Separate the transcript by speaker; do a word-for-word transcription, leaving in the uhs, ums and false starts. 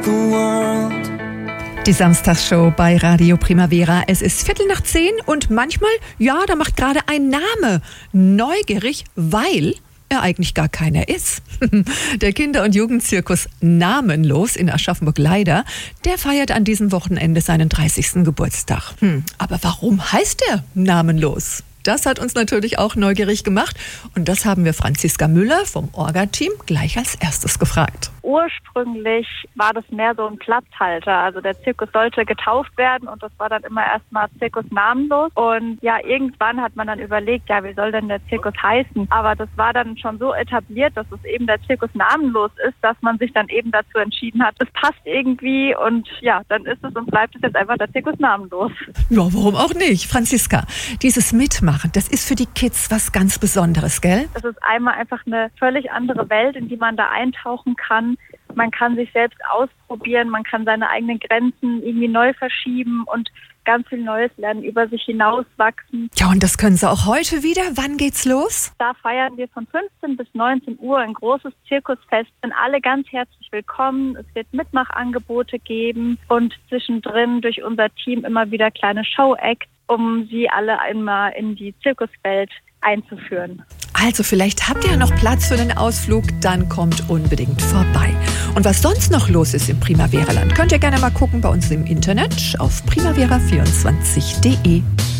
Speaker 1: the world.
Speaker 2: Die Samstagsshow bei Radio Primavera. Es ist Viertel nach zehn und manchmal, ja, da macht gerade ein Name neugierig, weil er eigentlich gar keiner ist. Der Kinder- und Jugendzirkus Namenlos in Aschaffenburg-Leider, der feiert an diesem Wochenende seinen dreißigsten Geburtstag. Hm, aber warum heißt er Namenlos? Das hat uns natürlich auch neugierig gemacht und das haben wir Franziska Müller vom Orga-Team gleich als erstes gefragt.
Speaker 3: Ursprünglich war das mehr so ein Platzhalter, also der Zirkus sollte getauft werden und das war dann immer erstmal Zirkus Namenlos und ja, irgendwann hat man dann überlegt, ja, wie soll denn der Zirkus heißen? Aber das war dann schon so etabliert, dass es eben der Zirkus Namenlos ist, dass man sich dann eben dazu entschieden hat, es passt irgendwie und ja, dann ist es und bleibt es jetzt einfach der Zirkus Namenlos.
Speaker 2: Ja, warum auch nicht? Franziska, dieses Mitmachen, das ist für die Kids was ganz Besonderes, gell?
Speaker 3: Es ist einmal einfach eine völlig andere Welt, in die man da eintauchen kann. Man kann sich selbst ausprobieren, man kann seine eigenen Grenzen irgendwie neu verschieben und ganz viel Neues lernen, über sich hinauswachsen.
Speaker 2: Ja, und das können Sie auch heute wieder. Wann geht's los?
Speaker 3: Da feiern wir von fünfzehn bis neunzehn Uhr ein großes Zirkusfest. Sind alle ganz herzlich willkommen. Es wird Mitmachangebote geben und zwischendrin durch unser Team immer wieder kleine Show-Acts, um sie alle einmal in die Zirkuswelt einzuführen.
Speaker 2: Also vielleicht habt ihr ja noch Platz für den Ausflug, dann kommt unbedingt vorbei. Und was sonst noch los ist im Primavera-Land, könnt ihr gerne mal gucken bei uns im Internet auf primavera vierundzwanzig punkt de.